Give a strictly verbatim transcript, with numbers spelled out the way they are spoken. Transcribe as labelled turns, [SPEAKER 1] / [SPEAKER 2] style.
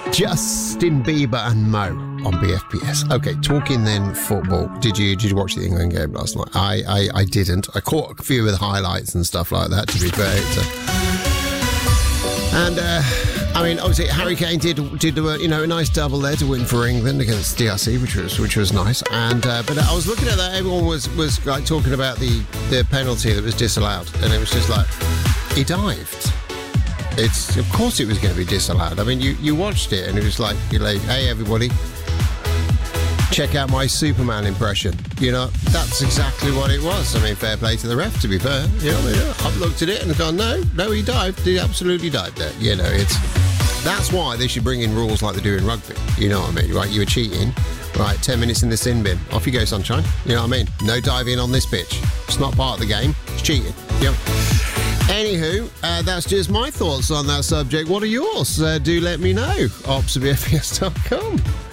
[SPEAKER 1] Justin Bieber and Mo on B F P S. Okay, talking then football. Did you did you watch the England game last night? I, I, I didn't. I caught a few of the highlights and stuff like that, to be fair. It's a... And, uh, I mean, obviously, Harry Kane did did a, you know, a nice double there to win for England against D R C, which was which was nice. And uh, but I was looking at that, everyone was, was like talking about the, the penalty that was disallowed. And it was just like, he dived. It's of course it was going to be disallowed. I mean, you, you watched it and it was like, you're like, hey everybody, check out my Superman impression. You know, that's exactly what it was. I mean, fair play to the ref, to be fair. You know, yeah, I've looked at it and gone, no, no, he dived. He absolutely dived there. You know, it's that's why they should bring in rules like they do in rugby. You know what I mean? Right, you were cheating. Right, ten minutes in the sin bin. Off you go, sunshine. You know what I mean? No diving on this pitch. It's not part of the game. It's cheating. Yep. Anywho, uh, that's just my thoughts on that subject. What are yours? Uh, do let me know. ops at b f p s dot com.